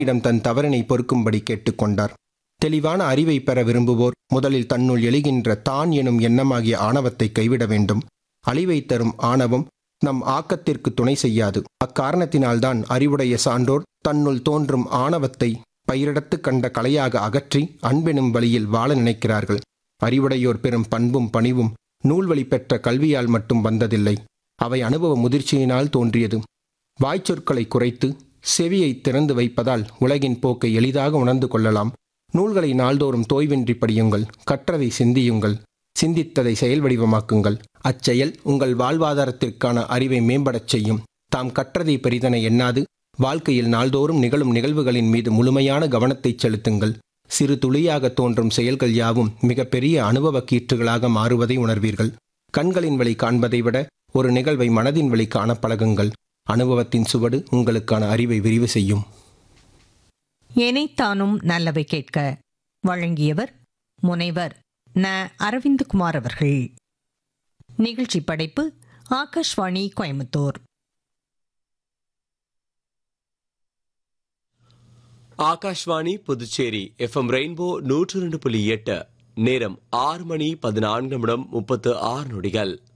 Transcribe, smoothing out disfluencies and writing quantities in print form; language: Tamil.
இடம் தன் தவறினை பொறுக்கும்படி கேட்டுக்கொண்டார். தெளிவான அறிவை பெற விரும்புவோர் முதலில் தன்னுள் எழுகின்ற தான் எனும் எண்ணமாகிய ஆணவத்தை கைவிட வேண்டும். அழிவை தரும் ஆணவம் நம் ஆக்கத்திற்கு துணை செய்யாது. அக்காரணத்தினால்தான் அறிவுடைய சான்றோர் தன்னுள் தோன்றும் ஆணவத்தை பயிரிடத்து கண்ட கலையாக அகற்றி அன்பெனும் வழியில் வாழ நினைக்கிறார்கள். அறிவுடையோர் பெறும் பண்பும் பணிவும் நூல்வழி பெற்ற கல்வியால் மட்டும் வந்ததில்லை, அவை அனுபவ முதிர்ச்சியினால் தோன்றியது. வாய்ச்சொற்களை குறைத்து செவியை திறந்து வைப்பதால் உலகின் போக்கை எளிதாக உணர்ந்து கொள்ளலாம். நூல்களை நாள்தோறும் தோய்வின்றி படியுங்கள், கற்றதை சிந்தியுங்கள், சிந்தித்ததை செயல் வடிவமாக்குங்கள். அச்செயல் உங்கள் வாழ்வாதாரத்திற்கான அறிவை மேம்படச் செய்யும். தாம் கற்றதை பெரிதென எண்ணாது வாழ்க்கையில் நாள்தோறும் நிகழும் நிகழ்வுகளின் மீது முழுமையான கவனத்தை செலுத்துங்கள். சிறு துளியாக தோன்றும் செயல்கள் யாவும் மிகப்பெரிய அனுபவ கீற்றுகளாக மாறுவதை உணர்வீர்கள். கண்களின் வழி காண்பதை விட ஒரு நிகழ்வை மனதின் வழி காண பழகுங்கள். அனுபவத்தின் சுவடு உங்களுக்கான அறிவை விரிவு செய்யும். எனைத்தானும் நல்லவை கேட்க வழங்கியவர் முனைவர் ந. அரவிந்த்குமார் அவர்கள். நிகழ்ச்சி படைப்பு ஆகாஷ்வாணி கோயம்புத்தூர். Akashvani Puducherry FM rainbow 102.8. நேரம் 6 மணி 14 நிமிடம் 36 நொடிகள்.